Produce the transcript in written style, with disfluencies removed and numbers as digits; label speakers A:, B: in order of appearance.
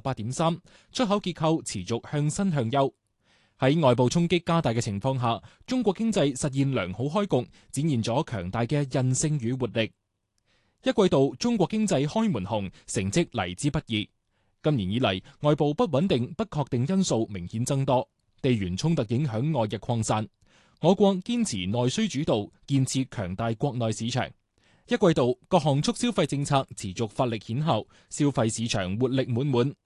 A: 28.3%，出口結構持續向新向優。喺外部衝擊加大嘅情況下，中國經濟實現良好開局，展現咗強大嘅韌性與活力。一季度中國經濟開門紅，成績嚟之不易。今年以嚟，外部不穩定、不確定因素明顯增多，地緣衝突影響外溢擴散。我國堅持內需主導，建設強大國內市場。一季度各項促消費政策持續發力顯效，消費市場活力滿滿。